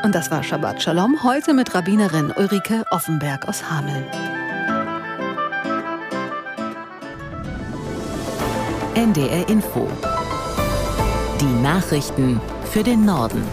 Und das war Shabbat Shalom, heute mit Rabbinerin Ulrike Offenberg aus Hameln. NDR Info. Die Nachrichten für den Norden.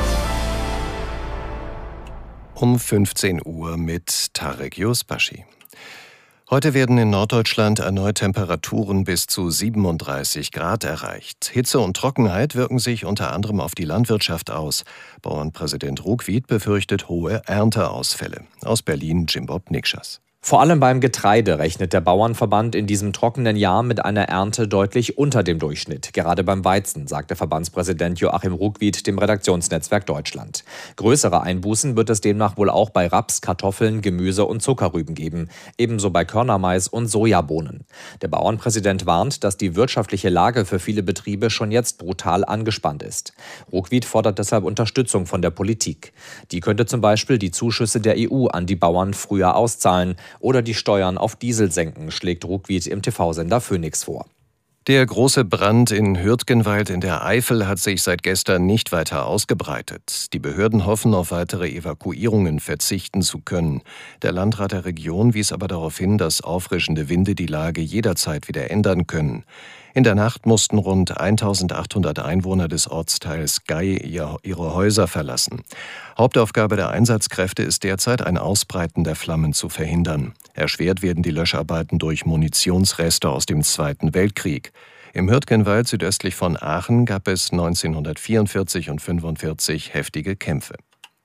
Um 15 Uhr mit Tarek Yusbashi. Heute werden in Norddeutschland erneut Temperaturen bis zu 37 Grad erreicht. Hitze und Trockenheit wirken sich unter anderem auf die Landwirtschaft aus. Bauernpräsident Ruckwied befürchtet hohe Ernteausfälle. Aus Berlin Jimbob Nikschas. Vor allem beim Getreide rechnet der Bauernverband in diesem trockenen Jahr mit einer Ernte deutlich unter dem Durchschnitt. Gerade beim Weizen, sagte Verbandspräsident Joachim Ruckwied dem Redaktionsnetzwerk Deutschland. Größere Einbußen wird es demnach wohl auch bei Raps, Kartoffeln, Gemüse und Zuckerrüben geben. Ebenso bei Körnermais und Sojabohnen. Der Bauernpräsident warnt, dass die wirtschaftliche Lage für viele Betriebe schon jetzt brutal angespannt ist. Ruckwied fordert deshalb Unterstützung von der Politik. Die könnte zum Beispiel die Zuschüsse der EU an die Bauern früher auszahlen oder die Steuern auf Diesel senken, schlägt Ruckwied im TV-Sender Phoenix vor. Der große Brand in Hürtgenwald in der Eifel hat sich seit gestern nicht weiter ausgebreitet. Die Behörden hoffen, auf weitere Evakuierungen verzichten zu können. Der Landrat der Region wies aber darauf hin, dass auffrischende Winde die Lage jederzeit wieder ändern können. In der Nacht mussten rund 1800 Einwohner des Ortsteils Gei ihre Häuser verlassen. Hauptaufgabe der Einsatzkräfte ist derzeit, ein Ausbreiten der Flammen zu verhindern. Erschwert werden die Löscharbeiten durch Munitionsreste aus dem Zweiten Weltkrieg. Im Hürtgenwald südöstlich von Aachen gab es 1944 und 1945 heftige Kämpfe.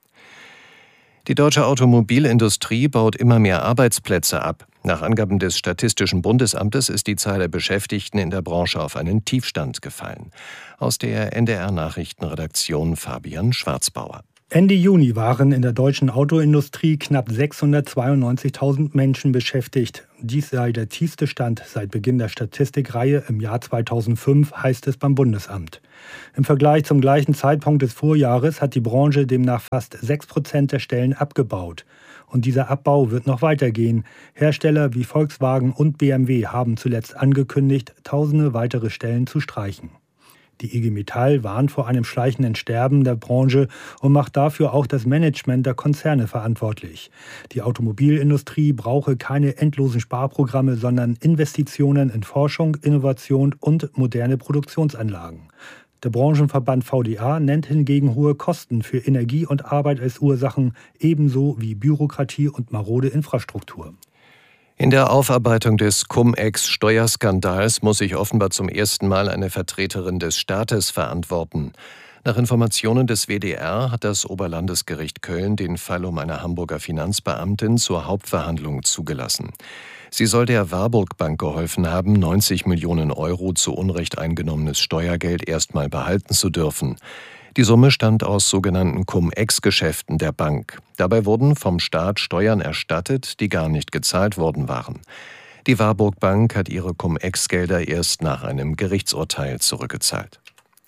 Die deutsche Automobilindustrie baut immer mehr Arbeitsplätze ab. Nach Angaben des Statistischen Bundesamtes ist die Zahl der Beschäftigten in der Branche auf einen Tiefstand gefallen. Aus der NDR-Nachrichtenredaktion Fabian Schwarzbauer. Ende Juni waren in der deutschen Autoindustrie knapp 692.000 Menschen beschäftigt. Dies sei der tiefste Stand seit Beginn der Statistikreihe im Jahr 2005, heißt es beim Bundesamt. Im Vergleich zum gleichen Zeitpunkt des Vorjahres hat die Branche demnach fast 6% der Stellen abgebaut. Und dieser Abbau wird noch weitergehen. Hersteller wie Volkswagen und BMW haben zuletzt angekündigt, tausende weitere Stellen zu streichen. Die IG Metall warnt vor einem schleichenden Sterben der Branche und macht dafür auch das Management der Konzerne verantwortlich. Die Automobilindustrie brauche keine endlosen Sparprogramme, sondern Investitionen in Forschung, Innovation und moderne Produktionsanlagen. Der Branchenverband VDA nennt hingegen hohe Kosten für Energie und Arbeit als Ursachen, ebenso wie Bürokratie und marode Infrastruktur. In der Aufarbeitung des Cum-Ex-Steuerskandals muss sich offenbar zum ersten Mal eine Vertreterin des Staates verantworten. Nach Informationen des WDR hat das Oberlandesgericht Köln den Fall um eine Hamburger Finanzbeamtin zur Hauptverhandlung zugelassen. Sie soll der Warburg Bank geholfen haben, 90 Millionen Euro zu Unrecht eingenommenes Steuergeld erstmal behalten zu dürfen. Die Summe stammt aus sogenannten Cum-Ex-Geschäften der Bank. Dabei wurden vom Staat Steuern erstattet, die gar nicht gezahlt worden waren. Die Warburg Bank hat ihre Cum-Ex-Gelder erst nach einem Gerichtsurteil zurückgezahlt.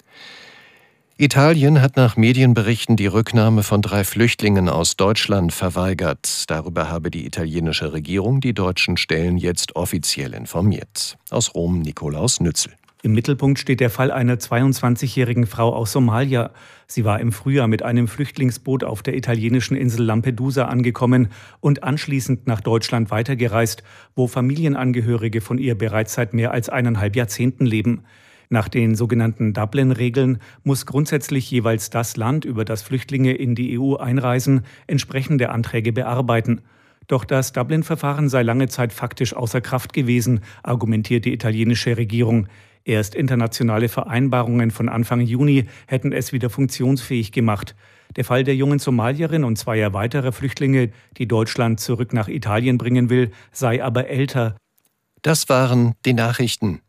Italien hat nach Medienberichten die Rücknahme von 3 Flüchtlingen aus Deutschland verweigert. Darüber habe die italienische Regierung die deutschen Stellen jetzt offiziell informiert. Aus Rom Nikolaus Nützel. Im Mittelpunkt steht der Fall einer 22-jährigen Frau aus Somalia. Sie war im Frühjahr mit einem Flüchtlingsboot auf der italienischen Insel Lampedusa angekommen und anschließend nach Deutschland weitergereist, wo Familienangehörige von ihr bereits seit mehr als 1,5 Jahrzehnten leben. Nach den sogenannten Dublin-Regeln muss grundsätzlich jeweils das Land, über das Flüchtlinge in die EU einreisen, entsprechende Anträge bearbeiten. Doch das Dublin-Verfahren sei lange Zeit faktisch außer Kraft gewesen, argumentiert die italienische Regierung. Erst internationale Vereinbarungen von Anfang Juni hätten es wieder funktionsfähig gemacht. Der Fall der jungen Somalierin und 2 weiterer Flüchtlinge, die Deutschland zurück nach Italien bringen will, sei aber älter. Das waren die Nachrichten.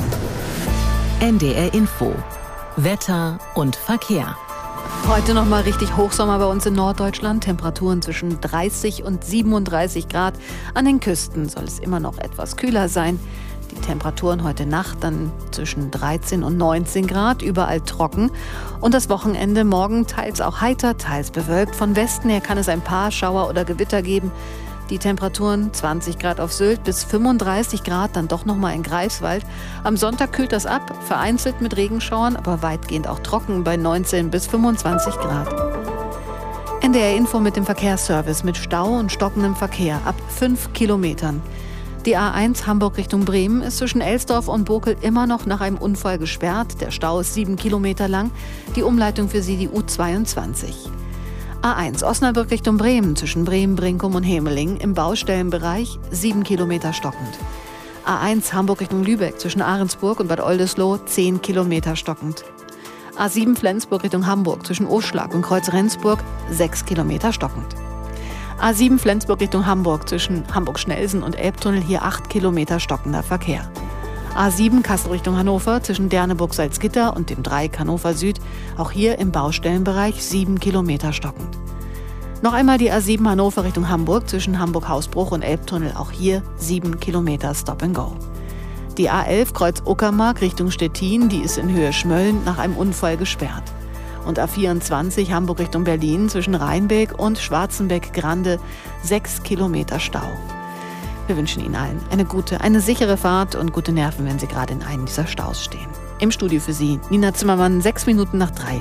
NDR Info. Wetter und Verkehr. Heute nochmal richtig Hochsommer bei uns in Norddeutschland. Temperaturen zwischen 30 und 37 Grad. An den Küsten soll es immer noch etwas kühler sein. Die Temperaturen heute Nacht dann zwischen 13 und 19 Grad, überall trocken. Und das Wochenende morgen teils auch heiter, teils bewölkt. Von Westen her kann es ein paar Schauer oder Gewitter geben. Die Temperaturen 20 Grad auf Sylt bis 35 Grad, dann doch nochmal in Greifswald. Am Sonntag kühlt das ab, vereinzelt mit Regenschauern, aber weitgehend auch trocken bei 19 bis 25 Grad. NDR Info mit dem Verkehrsservice mit Stau und stockendem Verkehr ab 5 Kilometern. Die A1 Hamburg Richtung Bremen ist zwischen Elsdorf und Bokel immer noch nach einem Unfall gesperrt. Der Stau ist 7 Kilometer lang. Die Umleitung für sie die U22. A1 Osnabrück Richtung Bremen zwischen Bremen, Brinkum und Hemeling im Baustellenbereich 7 Kilometer stockend. A1 Hamburg Richtung Lübeck zwischen Ahrensburg und Bad Oldesloe 10 Kilometer stockend. A7 Flensburg Richtung Hamburg zwischen Oschlag und Kreuz-Rendsburg 6 Kilometer stockend. A7 Flensburg Richtung Hamburg zwischen Hamburg-Schnelsen und Elbtunnel hier 8 Kilometer stockender Verkehr. A7 Kassel Richtung Hannover zwischen Derneburg-Salzgitter und dem Dreieck Hannover Süd, auch hier im Baustellenbereich 7 Kilometer stockend. Noch einmal die A7 Hannover Richtung Hamburg zwischen Hamburg-Hausbruch und Elbtunnel, auch hier 7 Kilometer Stop and Go. Die A11 Kreuz Uckermark Richtung Stettin, die ist in Höhe Schmölln nach einem Unfall gesperrt. Und A24 Hamburg Richtung Berlin zwischen Rheinbeck und Schwarzenbeck-Grande 6 Kilometer Stau. Wir wünschen Ihnen allen eine sichere Fahrt und gute Nerven, wenn Sie gerade in einem dieser Staus stehen. Im Studio für Sie, Nina Zimmermann, 6 Minuten nach 3.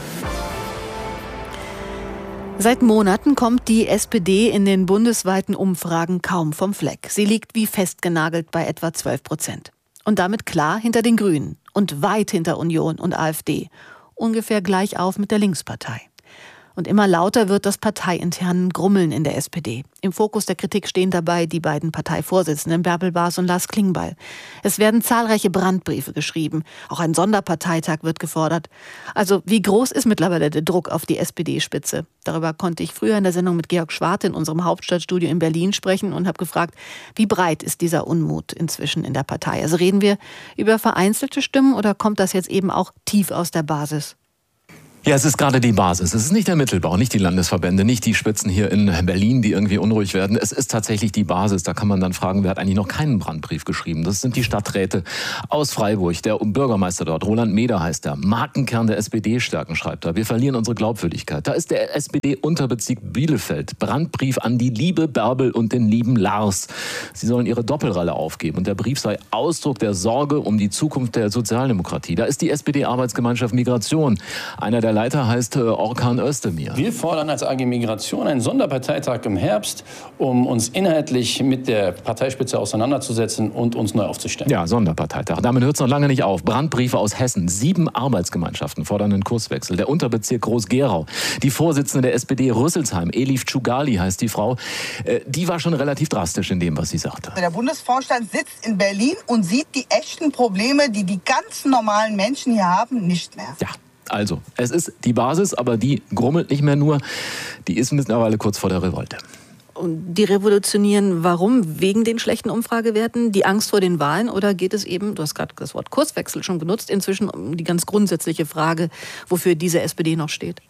Seit Monaten kommt die SPD in den bundesweiten Umfragen kaum vom Fleck. Sie liegt wie festgenagelt bei etwa 12%. Und damit klar hinter den Grünen und weit hinter Union und AfD. Ungefähr gleich auf mit der Linkspartei. Und immer lauter wird das parteiinterne Grummeln in der SPD. Im Fokus der Kritik stehen dabei die beiden Parteivorsitzenden Bärbel Baas und Lars Klingbeil. Es werden zahlreiche Brandbriefe geschrieben. Auch ein Sonderparteitag wird gefordert. Also wie groß ist mittlerweile der Druck auf die SPD-Spitze? Darüber konnte ich früher in der Sendung mit Georg Schwarte in unserem Hauptstadtstudio in Berlin sprechen und habe gefragt, wie breit ist dieser Unmut inzwischen in der Partei? Also reden wir über vereinzelte Stimmen oder kommt das jetzt eben auch tief aus der Basis? Ja, es ist gerade die Basis. Es ist nicht der Mittelbau, nicht die Landesverbände, nicht die Spitzen hier in Berlin, die irgendwie unruhig werden. Es ist tatsächlich die Basis. Da kann man dann fragen, wer hat eigentlich noch keinen Brandbrief geschrieben? Das sind die Stadträte aus Freiburg. Der Bürgermeister dort, Roland Meder heißt er. Markenkern der SPD stärken, schreibt er. Wir verlieren unsere Glaubwürdigkeit. Da ist der SPD-Unterbezirk Bielefeld. Brandbrief an die liebe Bärbel und den lieben Lars. Sie sollen ihre Doppelrolle aufgeben. Und der Brief sei Ausdruck der Sorge um die Zukunft der Sozialdemokratie. Da ist die SPD-Arbeitsgemeinschaft Migration. Einer der Leiter heißt Orkan Özdemir. Wir fordern als AG Migration einen Sonderparteitag im Herbst, um uns inhaltlich mit der Parteispitze auseinanderzusetzen und uns neu aufzustellen. Ja, Sonderparteitag. Damit hört es noch lange nicht auf. Brandbriefe aus Hessen. 7 Arbeitsgemeinschaften fordern einen Kurswechsel. Der Unterbezirk Groß-Gerau. Die Vorsitzende der SPD Rüsselsheim, Elif Tschugali heißt die Frau, die war schon relativ drastisch in dem, was sie sagte. Der Bundesvorstand sitzt in Berlin und sieht die echten Probleme, die die ganz normalen Menschen hier haben, nicht mehr. Ja. Also, es ist die Basis, aber die grummelt nicht mehr nur, die ist mittlerweile kurz vor der Revolte. Und die revolutionieren, warum? Wegen den schlechten Umfragewerten, die Angst vor den Wahlen oder geht es eben, du hast gerade das Wort Kurswechsel schon benutzt, inzwischen um die ganz grundsätzliche Frage, wofür diese SPD noch steht?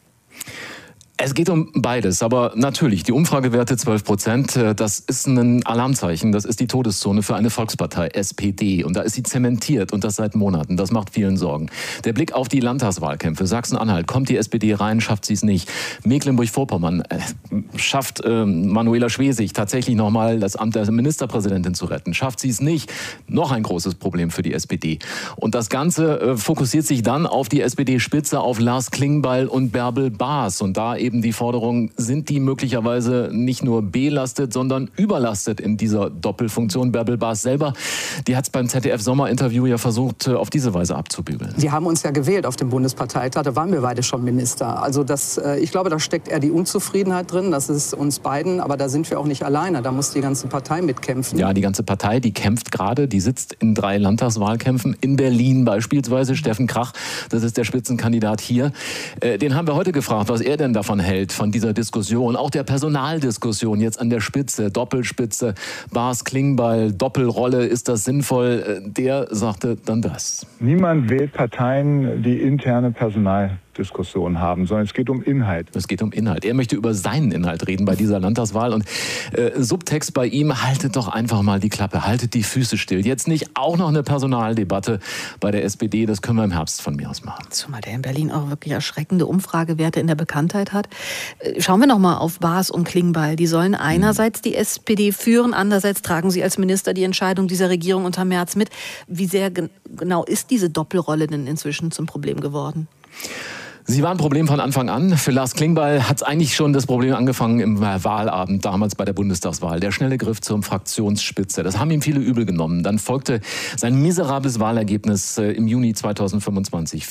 Es geht um beides, aber natürlich, die Umfragewerte 12%, das ist ein Alarmzeichen, das ist die Todeszone für eine Volkspartei, SPD. Und da ist sie zementiert und das seit Monaten, das macht vielen Sorgen. Der Blick auf die Landtagswahlkämpfe, Sachsen-Anhalt, kommt die SPD rein, schafft sie es nicht. Mecklenburg-Vorpommern schafft Manuela Schwesig tatsächlich nochmal das Amt der Ministerpräsidentin zu retten, schafft sie es nicht. Noch ein großes Problem für die SPD. Und das Ganze fokussiert sich dann auf die SPD-Spitze, auf Lars Klingbeil und Bärbel Baas. Und da eben die Forderung, sind die möglicherweise nicht nur belastet, sondern überlastet in dieser Doppelfunktion. Bärbel Baas selber, die hat es beim ZDF-Sommerinterview ja versucht, auf diese Weise abzubügeln. Sie haben uns ja gewählt auf dem Bundesparteitag, da waren wir beide schon Minister. Also ich glaube, da steckt eher die Unzufriedenheit drin, das ist uns beiden, aber da sind wir auch nicht alleine, da muss die ganze Partei mitkämpfen. Ja, die ganze Partei, die kämpft gerade, die sitzt in 3 Landtagswahlkämpfen, in Berlin beispielsweise, Steffen Krach, das ist der Spitzenkandidat hier. Den haben wir heute gefragt, was er denn davon hält, von dieser Diskussion, auch der Personaldiskussion jetzt an der Spitze, Doppelspitze, Baas Klingbeil, Doppelrolle, ist das sinnvoll? Der sagte dann das. Niemand wählt Parteien, die interne Personaldiskussion haben, sondern es geht um Inhalt. Es geht um Inhalt. Er möchte über seinen Inhalt reden bei dieser Landtagswahl und Subtext bei ihm, haltet doch einfach mal die Klappe, haltet die Füße still. Jetzt nicht auch noch eine Personaldebatte bei der SPD, das können wir im Herbst von mir aus machen. Zumal der in Berlin auch wirklich erschreckende Umfragewerte in der Bekanntheit hat. Schauen wir noch mal auf Baas und Klingbeil. Die sollen einerseits die SPD führen, andererseits tragen sie als Minister die Entscheidung dieser Regierung unter Merz mit. Wie sehr genau ist diese Doppelrolle denn inzwischen zum Problem geworden? Sie war ein Problem von Anfang an. Für Lars Klingbeil hat eigentlich schon das Problem angefangen im Wahlabend, damals bei der Bundestagswahl. Der schnelle Griff zur Fraktionsspitze. Das haben ihm viele übel genommen. Dann folgte sein miserables Wahlergebnis im Juni 2025.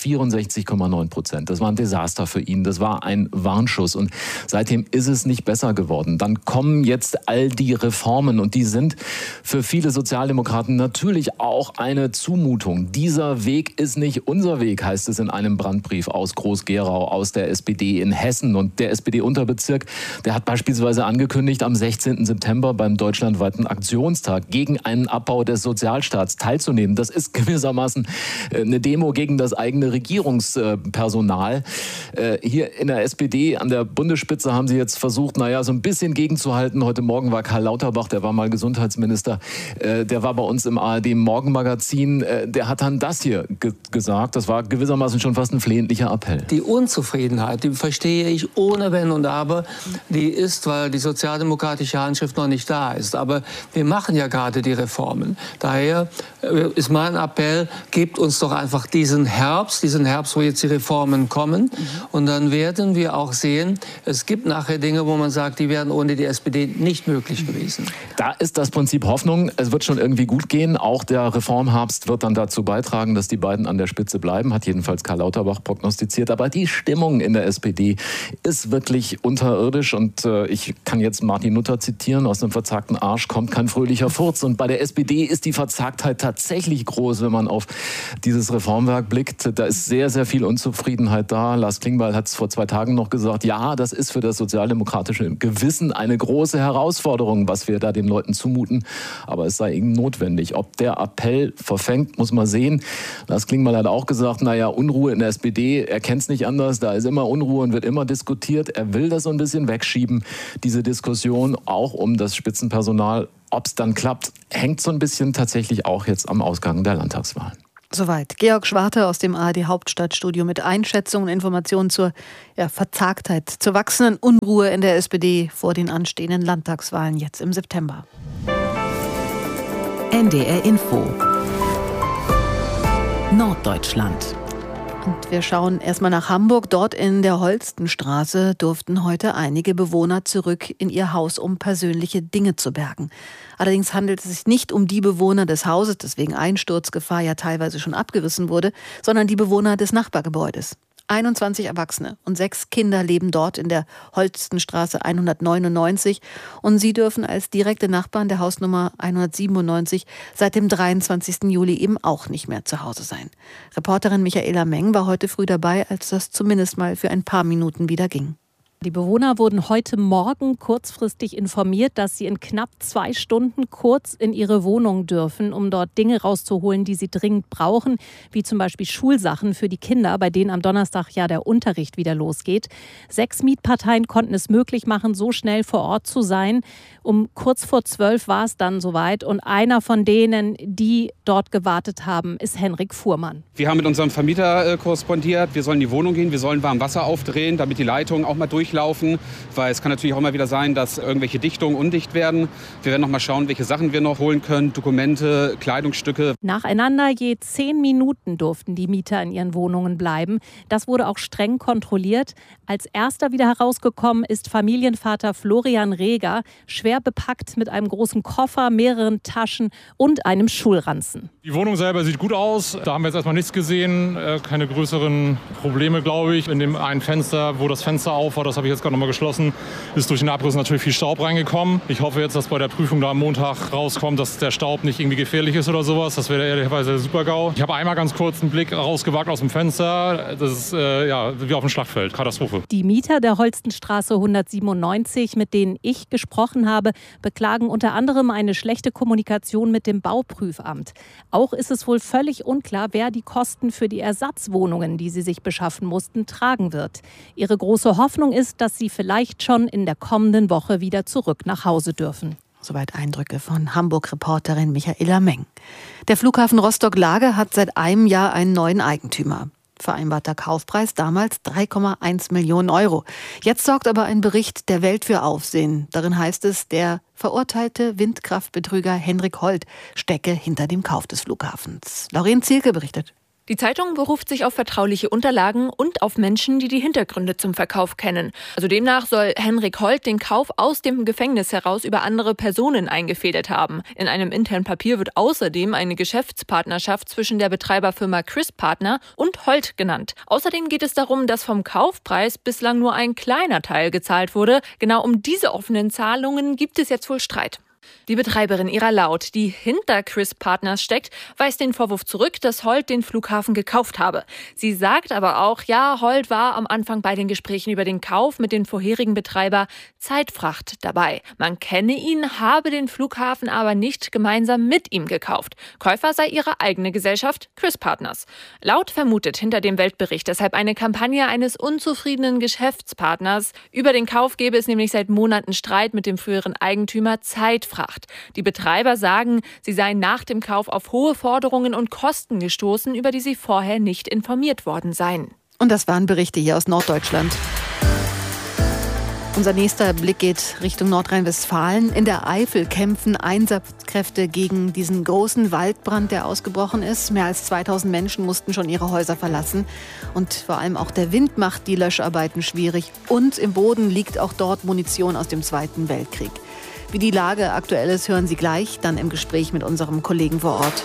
64,9%. Das war ein Desaster für ihn. Das war ein Warnschuss. Und seitdem ist es nicht besser geworden. Dann kommen jetzt all die Reformen. Und die sind für viele Sozialdemokraten natürlich auch eine Zumutung. Dieser Weg ist nicht unser Weg, heißt es in einem Brandbrief aus Groß-Gerau, aus der SPD in Hessen. Und der SPD-Unterbezirk, der hat beispielsweise angekündigt, am 16. September beim deutschlandweiten Aktionstag gegen einen Abbau des Sozialstaats teilzunehmen. Das ist gewissermaßen eine Demo gegen das eigene Regierungspersonal. Hier in der SPD an der Bundesspitze haben sie jetzt versucht, so ein bisschen gegenzuhalten. Heute Morgen war Karl Lauterbach, der war mal Gesundheitsminister, der war bei uns im ARD-Morgenmagazin, der hat dann das hier gesagt. Das war gewissermaßen schon fast ein flehentlicher Appell. Die Unzufriedenheit, die verstehe ich ohne Wenn und Aber. Die ist, weil die sozialdemokratische Handschrift noch nicht da ist. Aber wir machen ja gerade die Reformen. Daher ist mein Appell, gebt uns doch einfach diesen Herbst, wo jetzt die Reformen kommen. Und dann werden wir auch sehen, es gibt nachher Dinge, wo man sagt, die wären ohne die SPD nicht möglich gewesen. Da ist das Prinzip Hoffnung. Es wird schon irgendwie gut gehen. Auch der Reformherbst wird dann dazu beitragen, dass die beiden an der Spitze bleiben, hat jedenfalls Karl Lauterbach prognostiziert. Aber die Stimmung in der SPD ist wirklich unterirdisch. Und ich kann jetzt Martin Luther zitieren, aus einem verzagten Arsch kommt kein fröhlicher Furz. Und bei der SPD ist die Verzagtheit tatsächlich groß, wenn man auf dieses Reformwerk blickt. Da ist sehr, sehr viel Unzufriedenheit da. Lars Klingbeil hat es vor 2 Tagen noch gesagt, ja, das ist für das sozialdemokratische Gewissen eine große Herausforderung, was wir da den Leuten zumuten. Aber es sei eben notwendig. Ob der Appell verfängt, muss man sehen. Lars Klingbeil hat auch gesagt, Unruhe in der SPD, er kennt es nicht anders. Da ist immer Unruhe und wird immer diskutiert. Er will das so ein bisschen wegschieben, diese Diskussion, auch um das Spitzenpersonal. Ob es dann klappt, hängt so ein bisschen tatsächlich auch jetzt am Ausgang der Landtagswahlen. Soweit Georg Schwarte aus dem ARD-Hauptstadtstudio mit Einschätzungen und Informationen zur Verzagtheit, zur wachsenden Unruhe in der SPD vor den anstehenden Landtagswahlen jetzt im September. NDR Info Norddeutschland. Und wir schauen erstmal nach Hamburg. Dort in der Holstenstraße durften heute einige Bewohner zurück in ihr Haus, um persönliche Dinge zu bergen. Allerdings handelt es sich nicht um die Bewohner des Hauses, das wegen Einsturzgefahr ja teilweise schon abgerissen wurde, sondern die Bewohner des Nachbargebäudes. 21 Erwachsene und 6 Kinder leben dort in der Holstenstraße 199 und sie dürfen als direkte Nachbarn der Hausnummer 197 seit dem 23. Juli eben auch nicht mehr zu Hause sein. Reporterin Michaela Meng war heute früh dabei, als das zumindest mal für ein paar Minuten wieder ging. Die Bewohner wurden heute Morgen kurzfristig informiert, dass sie in knapp 2 Stunden kurz in ihre Wohnung dürfen, um dort Dinge rauszuholen, die sie dringend brauchen, wie zum Beispiel Schulsachen für die Kinder, bei denen am Donnerstag ja der Unterricht wieder losgeht. 6 Mietparteien konnten es möglich machen, so schnell vor Ort zu sein. Um kurz vor 12 war es dann soweit und einer von denen, die dort gewartet haben, ist Henrik Fuhrmann. Wir haben mit unserem Vermieter korrespondiert. Wir sollen in die Wohnung gehen, wir sollen warm Wasser aufdrehen, damit die Leitungen auch mal durchlaufen, weil es kann natürlich auch mal wieder sein, dass irgendwelche Dichtungen undicht werden. Wir werden noch mal schauen, welche Sachen wir noch holen können, Dokumente, Kleidungsstücke. Nacheinander je 10 Minuten durften die Mieter in ihren Wohnungen bleiben. Das wurde auch streng kontrolliert. Als erster wieder herausgekommen ist Familienvater Florian Reger, schwer bepackt mit einem großen Koffer, mehreren Taschen und einem Schulranzen. Die Wohnung selber sieht gut aus. Da haben wir jetzt erstmal nichts gesehen. Keine größeren Probleme, glaube ich. In dem einen Fenster, wo das Fenster auf war, das habe ich jetzt gerade noch mal geschlossen, ist durch den Abriss natürlich viel Staub reingekommen. Ich hoffe jetzt, dass bei der Prüfung da am Montag rauskommt, dass der Staub nicht irgendwie gefährlich ist oder sowas. Das wäre ehrlicherweise super-GAU. Ich habe einmal ganz kurz einen Blick rausgewagt aus dem Fenster. Das ist wie auf dem Schlachtfeld. Katastrophe. Die Mieter der Holstenstraße 197, mit denen ich gesprochen habe, beklagen unter anderem eine schlechte Kommunikation mit dem Bauprüfamt. Auch ist es wohl völlig unklar, wer die Kosten für die Ersatzwohnungen, die sie sich beschaffen mussten, tragen wird. Ihre große Hoffnung ist, dass sie vielleicht schon in der kommenden Woche wieder zurück nach Hause dürfen. Soweit Eindrücke von Hamburg-Reporterin Michaela Meng. Der Flughafen Rostock-Lage hat seit einem Jahr einen neuen Eigentümer. Vereinbarter Kaufpreis damals 3,1 Millionen Euro. Jetzt sorgt aber ein Bericht der Welt für Aufsehen. Darin heißt es, der verurteilte Windkraftbetrüger Henrik Holt stecke hinter dem Kauf des Flughafens. Lauren Zielke berichtet. Die Zeitung beruft sich auf vertrauliche Unterlagen und auf Menschen, die die Hintergründe zum Verkauf kennen. Also demnach soll Henrik Holt den Kauf aus dem Gefängnis heraus über andere Personen eingefädelt haben. In einem internen Papier wird außerdem eine Geschäftspartnerschaft zwischen der Betreiberfirma Chris Partner und Holt genannt. Außerdem geht es darum, dass vom Kaufpreis bislang nur ein kleiner Teil gezahlt wurde. Genau um diese offenen Zahlungen gibt es jetzt wohl Streit. Die Betreiberin Ira Laut, die hinter Chris Partners steckt, weist den Vorwurf zurück, dass Holt den Flughafen gekauft habe. Sie sagt aber auch, ja, Holt war am Anfang bei den Gesprächen über den Kauf mit dem vorherigen Betreiber Zeitfracht dabei. Man kenne ihn, habe den Flughafen aber nicht gemeinsam mit ihm gekauft. Käufer sei ihre eigene Gesellschaft, Chris Partners. Laut vermutet hinter dem Weltbericht deshalb eine Kampagne eines unzufriedenen Geschäftspartners. Über den Kauf gebe es nämlich seit Monaten Streit mit dem früheren Eigentümer Zeitfracht. Die Betreiber sagen, sie seien nach dem Kauf auf hohe Forderungen und Kosten gestoßen, über die sie vorher nicht informiert worden seien. Und das waren Berichte hier aus Norddeutschland. Unser nächster Blick geht Richtung Nordrhein-Westfalen. In der Eifel kämpfen Einsatzkräfte gegen diesen großen Waldbrand, der ausgebrochen ist. Mehr als 2000 Menschen mussten schon ihre Häuser verlassen. Und vor allem auch der Wind macht die Löscharbeiten schwierig. Und im Boden liegt auch dort Munition aus dem Zweiten Weltkrieg. Wie die Lage aktuell ist, hören Sie gleich, dann im Gespräch mit unserem Kollegen vor Ort.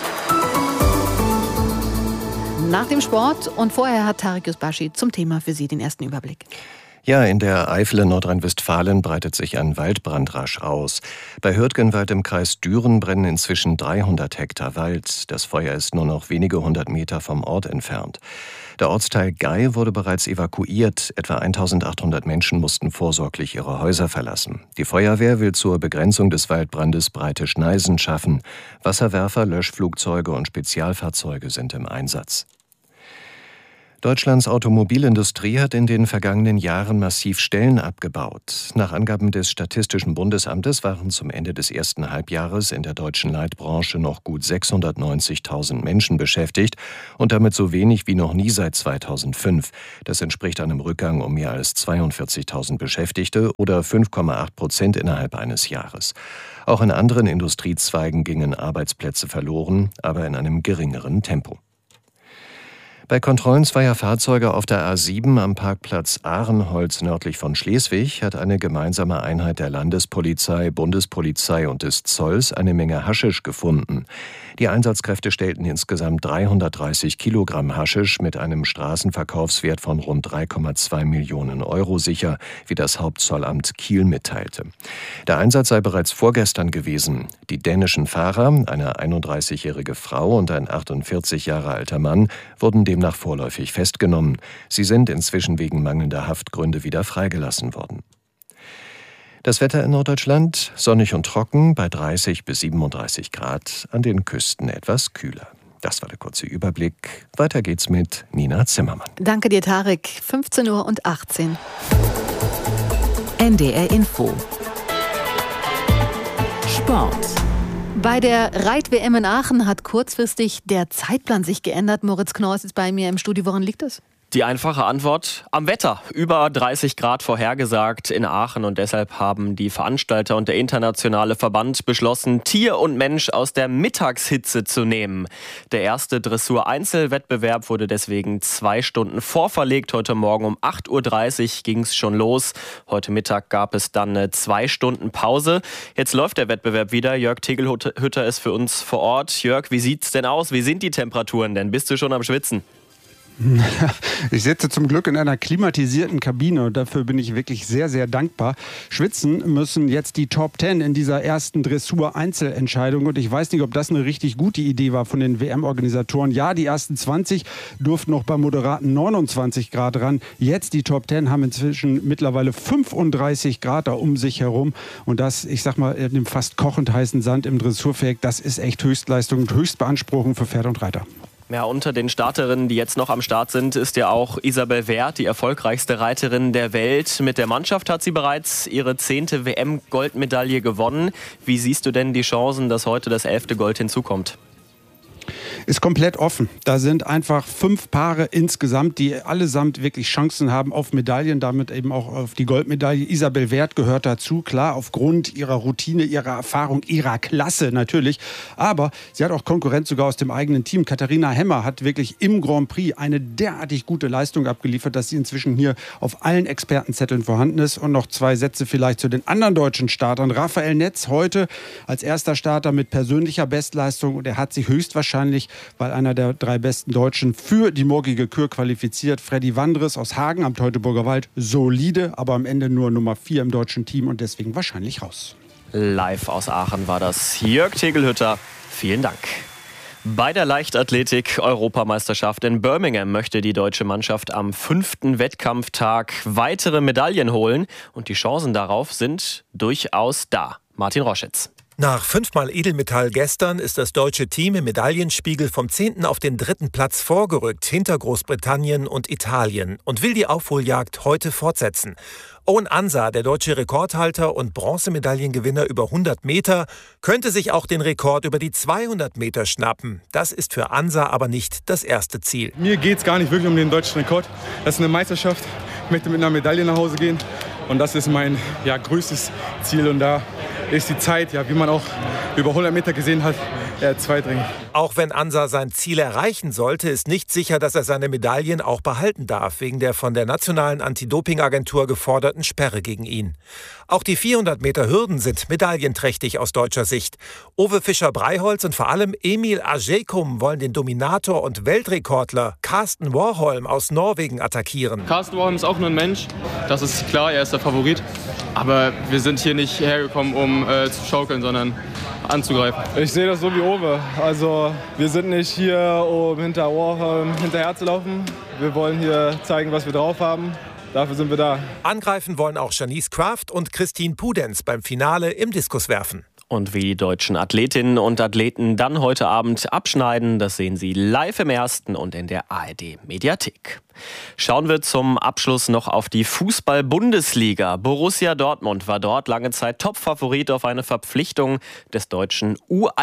Nach dem Sport und vorher hat Tarek Yusbashi zum Thema für Sie den ersten Überblick. Ja, in der Eifel in Nordrhein-Westfalen breitet sich ein Waldbrand rasch aus. Bei Hürtgenwald im Kreis Düren brennen inzwischen 300 Hektar Wald. Das Feuer ist nur noch wenige 100 Meter vom Ort entfernt. Der Ortsteil Gei wurde bereits evakuiert. Etwa 1800 Menschen mussten vorsorglich ihre Häuser verlassen. Die Feuerwehr will zur Begrenzung des Waldbrandes breite Schneisen schaffen. Wasserwerfer, Löschflugzeuge und Spezialfahrzeuge sind im Einsatz. Deutschlands Automobilindustrie hat in den vergangenen Jahren massiv Stellen abgebaut. Nach Angaben des Statistischen Bundesamtes waren zum Ende des ersten Halbjahres in der deutschen Leitbranche noch gut 690.000 Menschen beschäftigt und damit so wenig wie noch nie seit 2005. Das entspricht einem Rückgang um mehr als 42.000 Beschäftigte oder 5,8% innerhalb eines Jahres. Auch in anderen Industriezweigen gingen Arbeitsplätze verloren, aber in einem geringeren Tempo. Bei Kontrollen zweier Fahrzeuge auf der A7 am Parkplatz Ahrenholz nördlich von Schleswig hat eine gemeinsame Einheit der Landespolizei, Bundespolizei und des Zolls eine Menge Haschisch gefunden. Die Einsatzkräfte stellten insgesamt 330 Kilogramm Haschisch mit einem Straßenverkaufswert von rund 3,2 Millionen Euro sicher, wie das Hauptzollamt Kiel mitteilte. Der Einsatz sei bereits vorgestern gewesen. Die dänischen Fahrer, eine 31-jährige Frau und ein 48 Jahre alter Mann, wurden demnach vorläufig festgenommen. Sie sind inzwischen wegen mangelnder Haftgründe wieder freigelassen worden. Das Wetter in Norddeutschland sonnig und trocken bei 30 bis 37 Grad, an den Küsten etwas kühler. Das war der kurze Überblick. Weiter geht's mit Nina Zimmermann. Danke dir, Tarek. 15:18 Uhr. NDR Info. Sport. Bei der Reit-WM in Aachen hat kurzfristig der Zeitplan sich geändert. Moritz Knorr ist jetzt bei mir im Studio. Woran liegt das? Die einfache Antwort: am Wetter. Über 30 Grad vorhergesagt in Aachen und deshalb haben die Veranstalter und der internationale Verband beschlossen, Tier und Mensch aus der Mittagshitze zu nehmen. Der erste Dressur-Einzelwettbewerb wurde deswegen 2 Stunden vorverlegt. Heute Morgen um 8:30 Uhr ging es schon los. Heute Mittag gab es dann eine 2 Stunden Pause. Jetzt läuft der Wettbewerb wieder. Jörg Tegelhütter ist für uns vor Ort. Jörg, wie sieht's denn aus? Wie sind die Temperaturen denn? Bist du schon am Schwitzen? Ich sitze zum Glück in einer klimatisierten Kabine und dafür bin ich wirklich sehr, sehr dankbar. Schwitzen müssen jetzt die Top 10 in dieser ersten Dressur-Einzelentscheidung und ich weiß nicht, ob das eine richtig gute Idee war von den WM-Organisatoren. Ja, die ersten 20 durften noch bei moderaten 29 Grad ran. Jetzt die Top 10 haben inzwischen mittlerweile 35 Grad da um sich herum und das, ich sag mal, in dem fast kochend heißen Sand im Dressurfeld, das ist echt Höchstleistung und Höchstbeanspruchung für Pferd und Reiter. Ja, unter den Starterinnen, die jetzt noch am Start sind, ist ja auch Isabel Werth, die erfolgreichste Reiterin der Welt. Mit der Mannschaft hat sie bereits ihre 10. WM-Goldmedaille gewonnen. Wie siehst du denn die Chancen, dass heute das 11. Gold hinzukommt? ist komplett offen. Da sind einfach 5 Paare insgesamt, die allesamt wirklich Chancen haben auf Medaillen, damit eben auch auf die Goldmedaille. Isabel Werth gehört dazu, klar, aufgrund ihrer Routine, ihrer Erfahrung, ihrer Klasse natürlich. Aber sie hat auch Konkurrenz sogar aus dem eigenen Team. Katharina Hemmer hat wirklich im Grand Prix eine derartig gute Leistung abgeliefert, dass sie inzwischen hier auf allen Expertenzetteln vorhanden ist. Und noch 2 Sätze vielleicht zu den anderen deutschen Startern. Raphael Netz heute als erster Starter mit persönlicher Bestleistung. Und er hat sich höchstwahrscheinlich, weil einer der 3 besten Deutschen, für die morgige Kür qualifiziert. Freddy Wandres aus Hagen am Teutoburger Wald, solide, aber am Ende nur Nummer 4 im deutschen Team und deswegen wahrscheinlich raus. Live aus Aachen war das Jörg Tegelhütter. Vielen Dank. Bei der Leichtathletik-Europameisterschaft in Birmingham möchte die deutsche Mannschaft am 5. Wettkampftag weitere Medaillen holen. Und die Chancen darauf sind durchaus da. Martin Roschitz. Nach 5-mal Edelmetall gestern ist das deutsche Team im Medaillenspiegel vom 10. auf den 3. Platz vorgerückt hinter Großbritannien und Italien und will die Aufholjagd heute fortsetzen. Owen Ansa, der deutsche Rekordhalter und Bronzemedaillengewinner über 100 Meter, könnte sich auch den Rekord über die 200 Meter schnappen. Das ist für Ansa aber nicht das erste Ziel. Mir geht es gar nicht wirklich um den deutschen Rekord. Das ist eine Meisterschaft. Ich möchte mit einer Medaille nach Hause gehen. Und das ist mein größtes Ziel. Und da ist die Zeit, wie man auch über 100 Meter gesehen hat, zweitrangig. Auch wenn Ansa sein Ziel erreichen sollte, ist nicht sicher, dass er seine Medaillen auch behalten darf, wegen der von der Nationalen Anti-Doping-Agentur geforderten Sperre gegen ihn. Auch die 400 Meter Hürden sind medaillenträchtig aus deutscher Sicht. Ove Fischer-Breiholz und vor allem Emil Ajekum wollen den Dominator und Weltrekordler Karsten Warholm aus Norwegen attackieren. Karsten Warholm ist auch nur ein Mensch, das ist klar, er ist der Favorit. Aber wir sind hier nicht hergekommen, um zu schaukeln, sondern anzugreifen. Ich sehe das so wie Ove. Also wir sind nicht hier, um hinter Warholm hinterher zu laufen. Wir wollen hier zeigen, was wir drauf haben. Dafür sind wir da. Angreifen wollen auch Janice Kraft und Christine Pudenz beim Finale im Diskuswerfen. Und wie die deutschen Athletinnen und Athleten dann heute Abend abschneiden, das sehen Sie live im Ersten und in der ARD-Mediathek. Schauen wir zum Abschluss noch auf die Fußball-Bundesliga. Borussia Dortmund war dort lange Zeit Topfavorit auf eine Verpflichtung des deutschen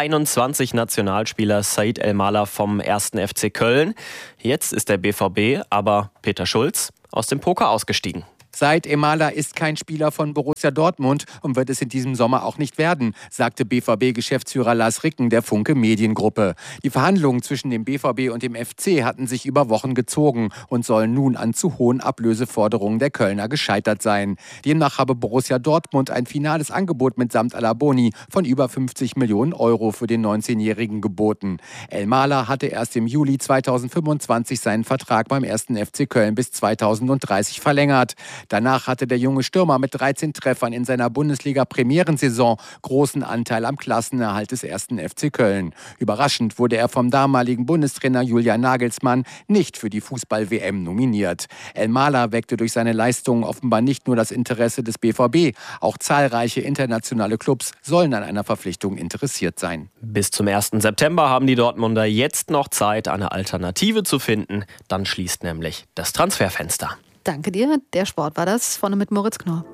U21-Nationalspielers Said Elmalah vom 1. FC Köln. Jetzt ist der BVB, aber Peter Schulz, aus dem Poker ausgestiegen. Said Elmalah ist kein Spieler von Borussia Dortmund und wird es in diesem Sommer auch nicht werden, sagte BVB-Geschäftsführer Lars Ricken der Funke Mediengruppe. Die Verhandlungen zwischen dem BVB und dem FC hatten sich über Wochen gezogen und sollen nun an zu hohen Ablöseforderungen der Kölner gescheitert sein. Demnach habe Borussia Dortmund ein finales Angebot mitsamt aller Boni von über 50 Millionen Euro für den 19-Jährigen geboten. Elmalah hatte erst im Juli 2025 seinen Vertrag beim 1. FC Köln bis 2030 verlängert. Danach hatte der junge Stürmer mit 13 Treffern in seiner Bundesliga-Premierensaison großen Anteil am Klassenerhalt des 1. FC Köln. Überraschend wurde er vom damaligen Bundestrainer Julian Nagelsmann nicht für die Fußball-WM nominiert. Elmalah weckte durch seine Leistungen offenbar nicht nur das Interesse des BVB, auch zahlreiche internationale Clubs sollen an einer Verpflichtung interessiert sein. Bis zum 1. September haben die Dortmunder jetzt noch Zeit, eine Alternative zu finden. Dann schließt nämlich das Transferfenster. Danke dir. Der Sport war das. Vorne mit Moritz Knorr.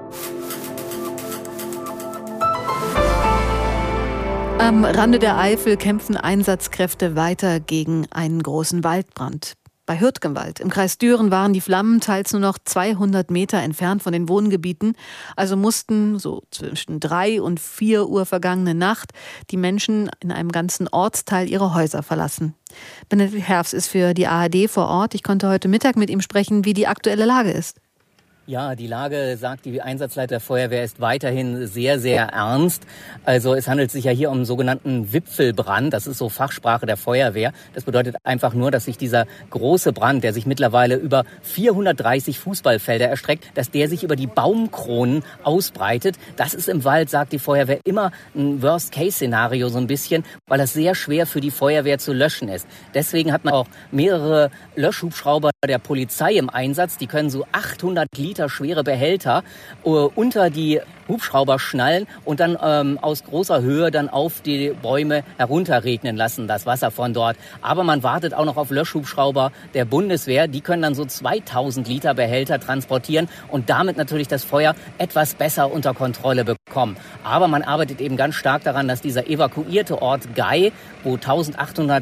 Am Rande der Eifel kämpfen Einsatzkräfte weiter gegen einen großen Waldbrand. Bei Hürtgenwald im Kreis Düren waren die Flammen teils nur noch 200 Meter entfernt von den Wohngebieten. Also mussten so zwischen 3 und 4 Uhr vergangene Nacht die Menschen in einem ganzen Ortsteil ihre Häuser verlassen. Benedikt Herfs ist für die ARD vor Ort. Ich konnte heute Mittag mit ihm sprechen, wie die aktuelle Lage ist. Ja, die Lage, sagt die Einsatzleiter der Feuerwehr, ist weiterhin sehr, sehr ernst. Also es handelt sich ja hier um einen sogenannten Wipfelbrand. Das ist so Fachsprache der Feuerwehr. Das bedeutet einfach nur, dass sich dieser große Brand, der sich mittlerweile über 430 Fußballfelder erstreckt, dass der sich über die Baumkronen ausbreitet. Das ist im Wald, sagt die Feuerwehr, immer ein Worst-Case-Szenario so ein bisschen, weil das sehr schwer für die Feuerwehr zu löschen ist. Deswegen hat man auch mehrere Löschhubschrauber der Polizei im Einsatz. Die können so 800 Liter schwere Behälter unter die Hubschrauber schnallen und dann aus großer Höhe dann auf die Bäume herunterregnen lassen, das Wasser von dort. Aber man wartet auch noch auf Löschhubschrauber der Bundeswehr. Die können dann so 2000 Liter Behälter transportieren und damit natürlich das Feuer etwas besser unter Kontrolle bekommen. Aber man arbeitet eben ganz stark daran, dass dieser evakuierte Ort Gei, wo 1800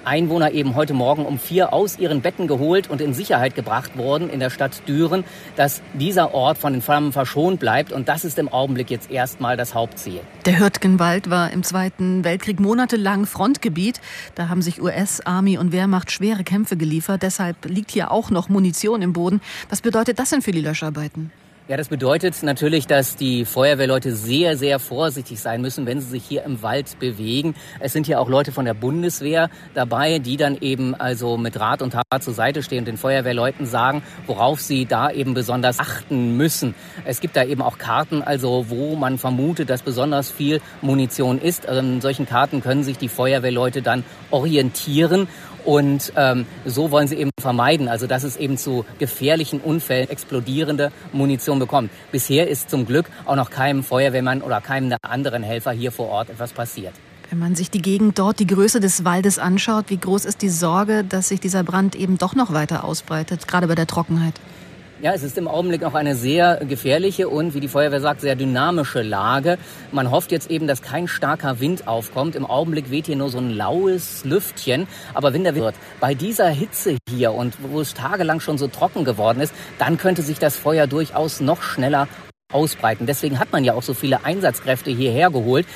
Einwohner eben heute Morgen um 4 aus ihren Betten geholt und in Sicherheit gebracht worden in der Stadt Düren, dass dieser Ort von den Flammen verschont bleibt. Und das ist im Augenblick jetzt erstmal das Hauptziel. Der Hürtgenwald war im Zweiten Weltkrieg monatelang Frontgebiet. Da haben sich US, Army und Wehrmacht schwere Kämpfe geliefert. Deshalb liegt hier auch noch Munition im Boden. Was bedeutet das denn für die Löscharbeiten? Ja, das bedeutet natürlich, dass die Feuerwehrleute sehr, sehr vorsichtig sein müssen, wenn sie sich hier im Wald bewegen. Es sind hier auch Leute von der Bundeswehr dabei, die dann eben also mit Rat und Tat zur Seite stehen und den Feuerwehrleuten sagen, worauf sie da eben besonders achten müssen. Es gibt da eben auch Karten, also wo man vermutet, dass besonders viel Munition ist. In solchen Karten können sich die Feuerwehrleute dann orientieren. Und so wollen sie eben vermeiden, also dass es eben zu gefährlichen Unfällen explodierende Munition bekommt. Bisher ist zum Glück auch noch keinem Feuerwehrmann oder keinem der anderen Helfer hier vor Ort etwas passiert. Wenn man sich die Gegend dort, die Größe des Waldes anschaut, wie groß ist die Sorge, dass sich dieser Brand eben doch noch weiter ausbreitet, gerade bei der Trockenheit? Ja, es ist im Augenblick auch eine sehr gefährliche und, wie die Feuerwehr sagt, sehr dynamische Lage. Man hofft jetzt eben, dass kein starker Wind aufkommt. Im Augenblick weht hier nur so ein laues Lüftchen. Aber wenn der Wind wird, bei dieser Hitze hier und wo es tagelang schon so trocken geworden ist, dann könnte sich das Feuer durchaus noch schneller ausbreiten. Deswegen hat man ja auch so viele Einsatzkräfte hierher geholt.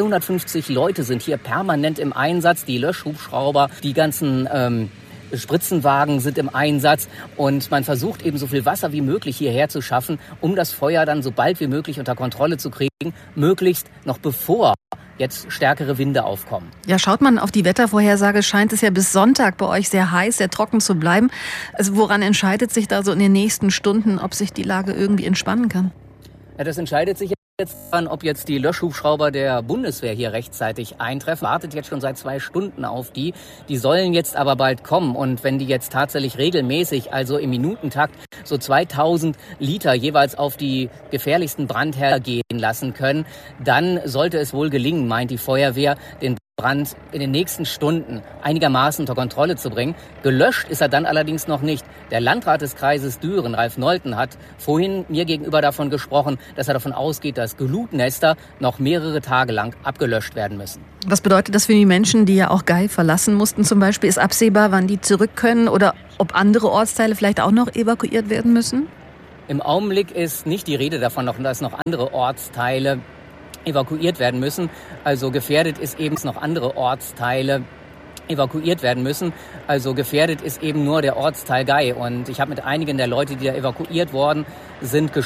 350 Leute sind hier permanent im Einsatz. Die Löschhubschrauber, die ganzen Spritzenwagen sind im Einsatz und man versucht eben so viel Wasser wie möglich hierher zu schaffen, um das Feuer dann so bald wie möglich unter Kontrolle zu kriegen, möglichst noch bevor jetzt stärkere Winde aufkommen. Ja, schaut man auf die Wettervorhersage, scheint es ja bis Sonntag bei euch sehr heiß, sehr trocken zu bleiben. Also woran entscheidet sich da so in den nächsten Stunden, ob sich die Lage irgendwie entspannen kann? Ja, das entscheidet sich jetzt daran, ob jetzt die Löschhubschrauber der Bundeswehr hier rechtzeitig eintreffen. Wartet jetzt schon seit 2 Stunden auf die. Die sollen jetzt aber bald kommen. Und wenn die jetzt tatsächlich regelmäßig, also im Minutentakt, so 2000 Liter jeweils auf die gefährlichsten Brandherde gehen lassen können, dann sollte es wohl gelingen, meint die Feuerwehr, den Brand in den nächsten Stunden einigermaßen unter Kontrolle zu bringen. Gelöscht ist er dann allerdings noch nicht. Der Landrat des Kreises Düren, Ralf Nolten, hat vorhin mir gegenüber davon gesprochen, dass er davon ausgeht, dass Glutnester noch mehrere Tage lang abgelöscht werden müssen. Was bedeutet das für die Menschen, die ja auch Gay verlassen mussten zum Beispiel? Ist absehbar, wann die zurück können oder ob andere Ortsteile vielleicht auch noch evakuiert werden müssen? Im Augenblick ist nicht die Rede davon, dass noch andere Ortsteile evakuiert werden müssen. Also gefährdet ist eben noch andere Ortsteile evakuiert werden müssen. Also gefährdet ist eben nur der Ortsteil Gay. Und ich habe mit einigen der Leute, die da evakuiert worden sind,